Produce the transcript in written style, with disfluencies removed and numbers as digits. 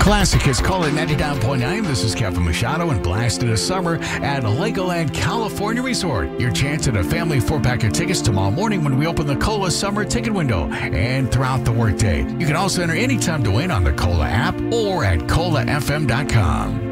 Classic Hits Cola 99.9. This is Kevin Machado and Blast in the Summer at Legoland California Resort. Your chance at a family 4-pack of tickets tomorrow morning when we open the Cola Summer ticket window and throughout the workday. You can also enter anytime to win on the Cola app or at colafm.com.